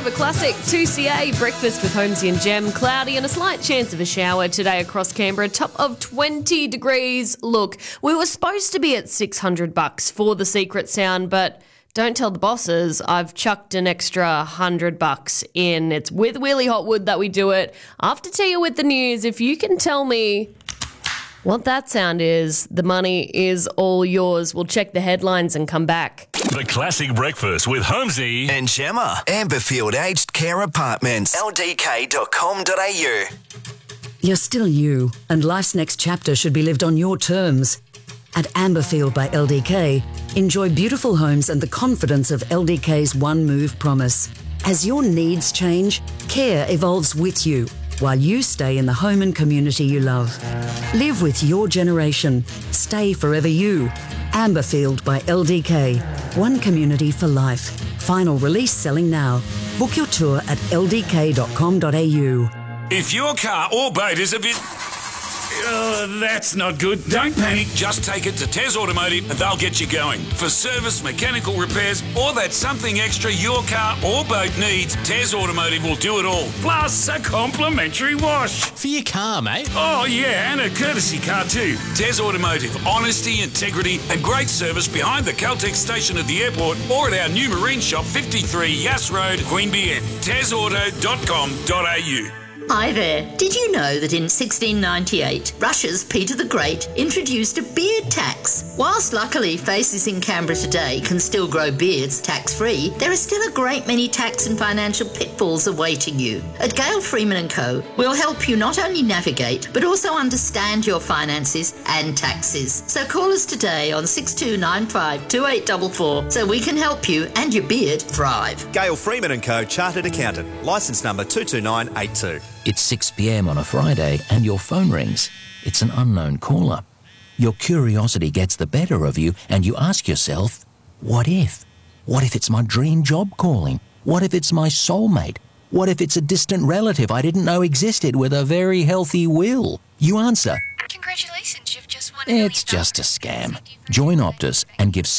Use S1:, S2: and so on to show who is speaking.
S1: Over Classic, 2CA, breakfast with Holmesy and Gem. Cloudy and a slight chance of a shower today across Canberra. Top of 20 degrees. Look, we were supposed to be at $600 for the secret sound, but don't tell the bosses. I've chucked an extra $100 in. It's with Wheelie Hotwood that we do it. After tea with the news, if you can tell me what that sound is, the money is all yours. We'll check the headlines and come back.
S2: The Classic Breakfast with Holmesy
S3: and Gemma. Amberfield Aged Care Apartments. ldk.com.au.
S4: You're still you, and life's next chapter should be lived on your terms. At Amberfield by LDK, enjoy beautiful homes and the confidence of LDK's One Move promise. As your needs change, care evolves with you, while you stay in the home and community you love. Live with your generation. Stay forever you. Amberfield by LDK. One community for life. Final release selling now. Book your tour at ldk.com.au.
S5: If your car or boat is a bit... that's not good. Don't panic. Just take it to Tez Automotive and they'll get you going. For service, mechanical repairs, or that something extra your car or boat needs, Tez Automotive will do it all. Plus a complimentary wash.
S6: For your car, mate.
S5: Oh, yeah, and a courtesy car too. Tez Automotive. Honesty, integrity, and great service behind the Caltex station at the airport or at our new marine shop, 53 Yass Road, Queanbeyan. TezAuto.com.au.
S7: Hi there. Did you know that in 1698, Russia's Peter the Great introduced a beard tax? Whilst luckily faces in Canberra today can still grow beards tax-free, there are still a great many tax and financial pitfalls awaiting you. At Gale Freeman & Co, we'll help you not only navigate, but also understand your finances and taxes. So call us today on 6295 2844 so we can help you and your beard thrive.
S8: Gale Freeman & Co, Chartered Accountant, licence number 22982.
S9: It's 6 p.m. on a Friday and your phone rings. It's an unknown caller. Your curiosity gets the better of you and you ask yourself, what if? What if it's my dream job calling? What if it's my soulmate? What if it's a distant relative I didn't know existed with a very healthy will? You answer,
S10: congratulations, you've just won.
S9: It's just a scam. Join Optus and give